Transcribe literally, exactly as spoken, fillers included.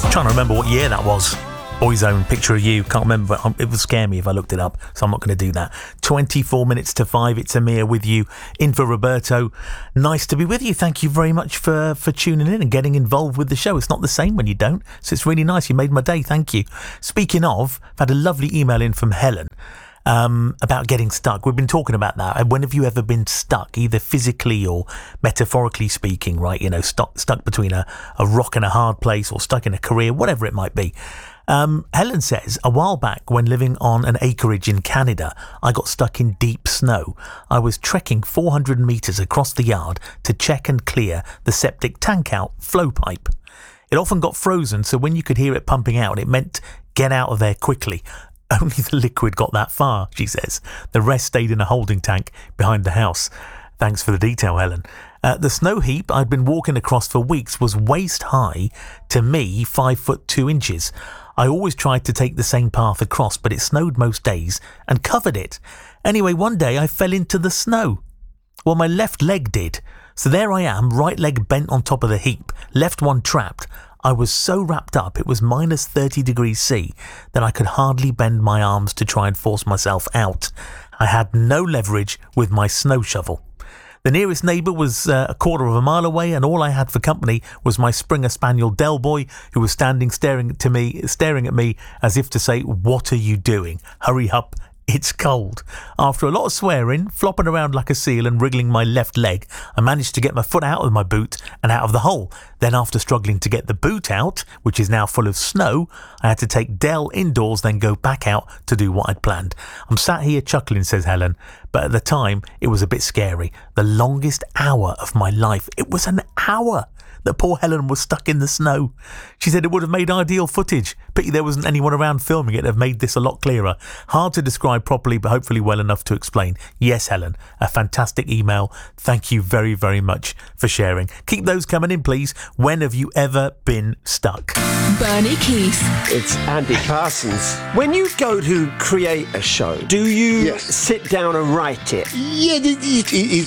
Trying to remember what year that was. Boyzone, Picture of You. Can't remember, but it would scare me if I looked it up, so I'm not going to do that. twenty-four minutes to five. It's Amir with you, in for Roberto. Nice to be with you. Thank you very much for, for tuning in and getting involved with the show. It's not the same when you don't, so it's really nice. You made my day. Thank you. Speaking of, I've had a lovely email in from Helen um, about getting stuck. We've been talking about that. When have you ever been stuck, either physically or metaphorically speaking, right? You know, stuck, stuck between a, a rock and a hard place, or stuck in a career, whatever it might be. Um, Helen says, a while back when living on an acreage in Canada, I got stuck in deep snow. I was trekking four hundred metres across the yard to check and clear the septic tank out flow pipe. It often got frozen, so when you could hear it pumping out, it meant get out of there quickly. Only the liquid got that far, she says. The rest stayed in a holding tank behind the house. Thanks for the detail, Helen. Uh, the snow heap I'd been walking across for weeks was waist high, to me five foot two inches. I always tried to take the same path across, but it snowed most days and covered it. Anyway, one day I fell into the snow. Well, my left leg did. So there I am, right leg bent on top of the heap, left one trapped. I was so wrapped up, it was minus thirty degrees C, that I could hardly bend my arms to try and force myself out. I had no leverage with my snow shovel. The nearest neighbour was uh, a quarter of a mile away, and all I had for company was my Springer Spaniel Del Boy, who was standing staring to me, staring at me as if to say, "What are you doing? Hurry up, it's cold." After a lot of swearing, flopping around like a seal and wriggling my left leg, I managed to get my foot out of my boot and out of the hole. Then after struggling to get the boot out, which is now full of snow, I had to take Del indoors, then go back out to do what I'd planned. I'm sat here chuckling, says Helen, but at the time it was a bit scary. The longest hour of my life. It was an hour that poor Helen was stuck in the snow. She said it would have made ideal footage. Pity there wasn't anyone around filming it to have made this a lot clearer. Hard to describe properly, but hopefully well enough to explain. Yes, Helen, a fantastic email. Thank you very, very much for sharing. Keep those coming in, please. When have you ever been stuck? Bernie Keith. It's Andy Parsons. When you go to create a show, do you Yes. sit down and write it? Yeah, it, it, it,